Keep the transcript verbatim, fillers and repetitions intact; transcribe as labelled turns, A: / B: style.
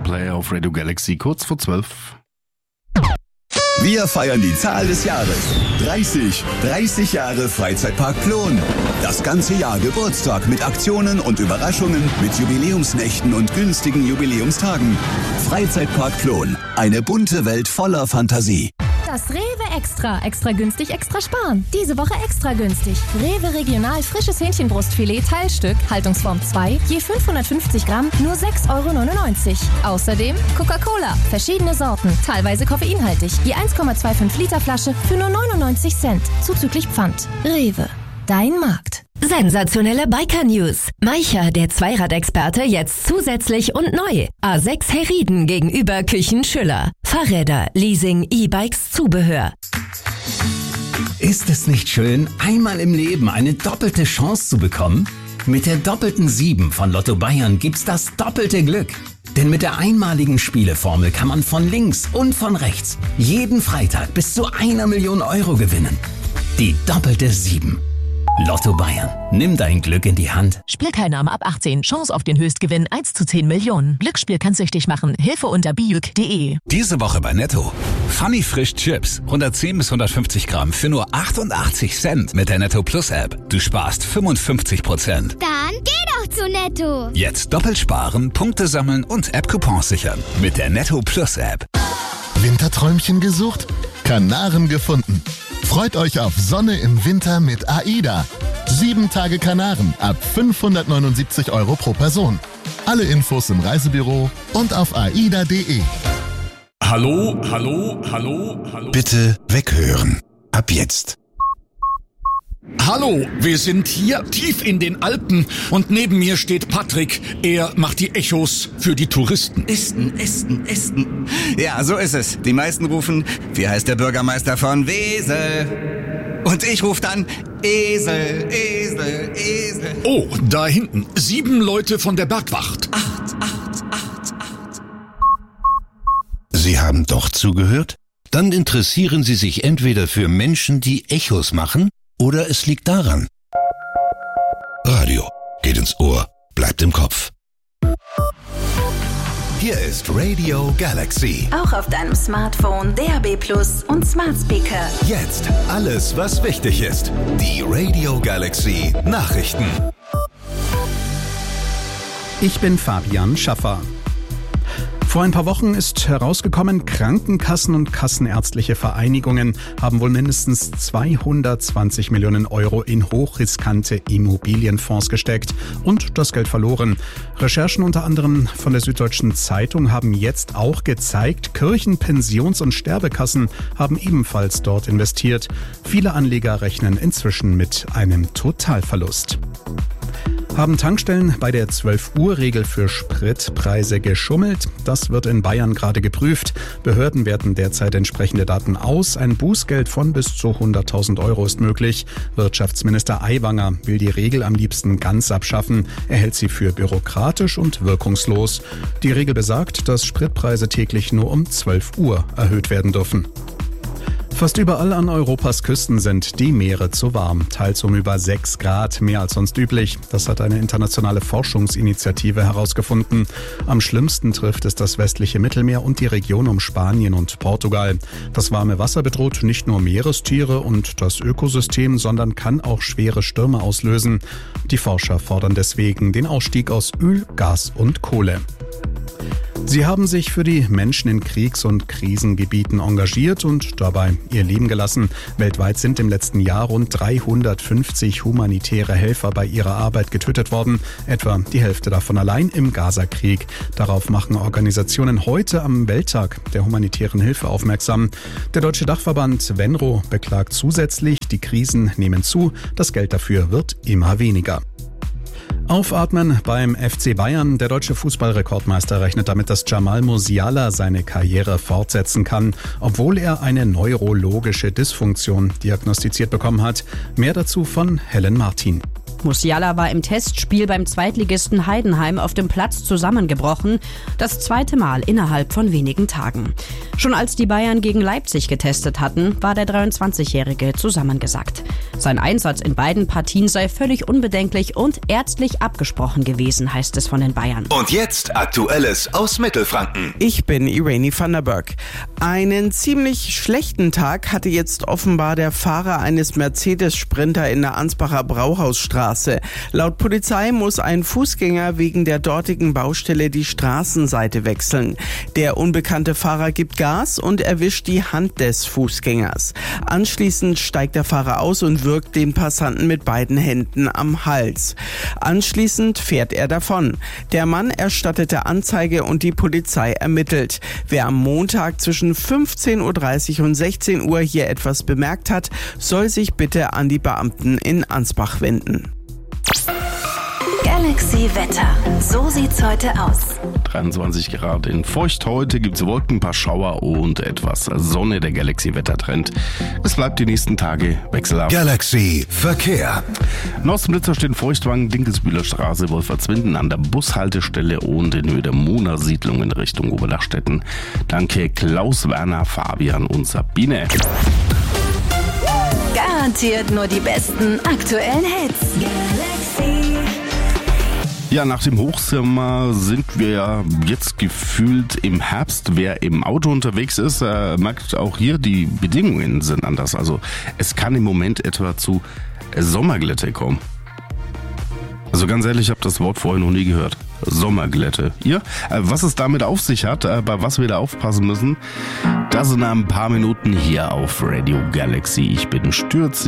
A: Player auf Radio Galaxy, kurz vor zwölf.
B: Wir feiern die Zahl des Jahres. dreißig. dreißig Jahre Freizeitpark Plon. Das ganze Jahr Geburtstag mit Aktionen und Überraschungen, mit Jubiläumsnächten und günstigen Jubiläumstagen. Freizeitpark Plon. Eine bunte Welt voller Fantasie.
C: Das Rewe Extra. Extra günstig, extra sparen. Diese Woche extra günstig. Rewe Regional frisches Hähnchenbrustfilet Teilstück, Haltungsform zwei, je fünfhundertfünfzig Gramm, nur sechs Euro neunundneunzig. Außerdem Coca-Cola, verschiedene Sorten, teilweise koffeinhaltig, je eins Komma fünfundzwanzig Liter Flasche für nur neunundneunzig Cent, zuzüglich Pfand. Rewe, dein Markt.
D: Sensationelle Biker-News. Maicher, der Zweiradexperte, jetzt zusätzlich und neu. A sechs Herrieden gegenüber Küchen Schüller. Fahrräder, Leasing, E-Bikes, Zubehör.
E: Ist es nicht schön, einmal im Leben eine doppelte Chance zu bekommen? Mit der doppelten sieben von Lotto Bayern gibt's das doppelte Glück. Denn mit der einmaligen Spieleformel kann man von links und von rechts jeden Freitag bis zu einer Million Euro gewinnen. Die doppelte sieben. Lotto Bayern. Nimm dein Glück in die Hand.
F: Spielteilnahme ab achtzehn. Chance auf den Höchstgewinn eins zu zehn Millionen. Glücksspiel kann süchtig machen. Hilfe unter bijuk punkt de.
G: Diese Woche bei Netto. Funny Frisch Chips. hundertzehn bis hundertfünfzig Gramm für nur achtundachtzig Cent mit der Netto Plus App. Du sparst fünfundfünfzig Prozent.
H: Dann geh doch zu Netto.
G: Jetzt doppelt sparen, Punkte sammeln und App-Coupons sichern. Mit der Netto Plus App.
I: Winterträumchen gesucht? Kanaren gefunden. Freut euch auf Sonne im Winter mit AIDA. Sieben Tage Kanaren ab fünfhundertneunundsiebzig Euro pro Person. Alle Infos im Reisebüro und auf aida punkt de.
J: Hallo, hallo, hallo, hallo.
K: Bitte weghören. Ab jetzt.
J: Hallo, wir sind hier tief in den Alpen und neben mir steht Patrick. Er macht die Echos für die Touristen.
L: Esten, Esten, Esten. Ja, so ist es. Die meisten rufen, wie heißt der Bürgermeister von Wesel? Und ich rufe dann Esel, Esel, Esel.
J: Oh, da hinten. Sieben Leute von der Bergwacht.
L: Acht, acht, acht, acht.
K: Sie haben doch zugehört? Dann interessieren Sie sich entweder für Menschen, die Echos machen, oder es liegt daran. Radio geht ins Ohr, bleibt im Kopf. Hier ist Radio Galaxy.
D: Auch auf deinem Smartphone, D A B Plus und Smart Speaker.
K: Jetzt alles, was wichtig ist. Die Radio Galaxy Nachrichten.
M: Ich bin Fabian Schaffer. Vor ein paar Wochen ist herausgekommen, Krankenkassen und kassenärztliche Vereinigungen haben wohl mindestens zweihundertzwanzig Millionen Euro in hochriskante Immobilienfonds gesteckt und das Geld verloren. Recherchen unter anderem von der Süddeutschen Zeitung haben jetzt auch gezeigt, Kirchen-, Pensions- und Sterbekassen haben ebenfalls dort investiert. Viele Anleger rechnen inzwischen mit einem Totalverlust. Haben Tankstellen bei der zwölf-Uhr-Regel für Spritpreise geschummelt? Das wird in Bayern gerade geprüft. Behörden werten derzeit entsprechende Daten aus. Ein Bußgeld von bis zu hunderttausend Euro ist möglich. Wirtschaftsminister Aiwanger will die Regel am liebsten ganz abschaffen. Er hält sie für bürokratisch und wirkungslos. Die Regel besagt, dass Spritpreise täglich nur um zwölf Uhr erhöht werden dürfen. Fast überall an Europas Küsten sind die Meere zu warm, teils um über sechs Grad, mehr als sonst üblich. Das hat eine internationale Forschungsinitiative herausgefunden. Am schlimmsten trifft es das westliche Mittelmeer und die Region um Spanien und Portugal. Das warme Wasser bedroht nicht nur Meerestiere und das Ökosystem, sondern kann auch schwere Stürme auslösen. Die Forscher fordern deswegen den Ausstieg aus Öl, Gas und Kohle. Sie haben sich für die Menschen in Kriegs- und Krisengebieten engagiert und dabei ihr Leben gelassen. Weltweit sind im letzten Jahr rund dreihundertfünfzig humanitäre Helfer bei ihrer Arbeit getötet worden. Etwa die Hälfte davon allein im Gazakrieg. Darauf machen Organisationen heute am Welttag der humanitären Hilfe aufmerksam. Der deutsche Dachverband Venro beklagt zusätzlich, die Krisen nehmen zu, das Geld dafür wird immer weniger. Aufatmen beim F C Bayern. Der deutsche Fußballrekordmeister rechnet damit, dass Jamal Musiala seine Karriere fortsetzen kann, obwohl er eine neurologische Dysfunktion diagnostiziert bekommen hat. Mehr dazu von Helen Martin.
N: Musiala war im Testspiel beim Zweitligisten Heidenheim auf dem Platz zusammengebrochen. Das zweite Mal innerhalb von wenigen Tagen. Schon als die Bayern gegen Leipzig getestet hatten, war der dreiundzwanzigjährige zusammengesackt. Sein Einsatz in beiden Partien sei völlig unbedenklich und ärztlich abgesprochen gewesen, heißt es von den Bayern.
O: Und jetzt Aktuelles aus Mittelfranken.
P: Ich bin Irene van der Berg. Einen ziemlich schlechten Tag hatte jetzt offenbar der Fahrer eines Mercedes-Sprinter in der Ansbacher Brauhausstraße. Laut Polizei muss ein Fußgänger wegen der dortigen Baustelle die Straßenseite wechseln. Der unbekannte Fahrer gibt Gas und erwischt die Hand des Fußgängers. Anschließend steigt der Fahrer aus und wirkt den Passanten mit beiden Händen am Hals. Anschließend fährt er davon. Der Mann erstattete Anzeige und die Polizei ermittelt. Wer am Montag zwischen fünfzehn Uhr dreißig und sechzehn Uhr hier etwas bemerkt hat, soll sich bitte an die Beamten in Ansbach wenden.
D: Galaxy Wetter. So sieht's heute aus.
A: dreiundzwanzig Grad in Feucht. Heute gibt's Wolken, ein paar Schauer und etwas Sonne. Der Galaxy-Wettertrend. Es bleibt die nächsten Tage wechselhaft.
O: Galaxy Verkehr.
A: Nossenblitzer stehen Feuchtwagen, Dinkelsbühler Straße, Wolfertswinden an der Bushaltestelle und in Höhe der Mona-Siedlung in Richtung Oberlachstetten. Danke Klaus, Werner, Fabian und Sabine.
D: Garantiert nur die besten aktuellen Hits. Galaxy.
A: Ja, nach dem Hochsommer sind wir ja jetzt gefühlt im Herbst. Wer im Auto unterwegs ist, äh, merkt auch hier, die Bedingungen sind anders. Also es kann im Moment etwa zu Sommerglätte kommen. Also ganz ehrlich, ich habe das Wort vorher noch nie gehört. Sommerglätte. Ihr? Äh, was es damit auf sich hat, äh, bei was wir da aufpassen müssen, das in ein paar Minuten hier auf Radio Galaxy. Ich bin Stürz.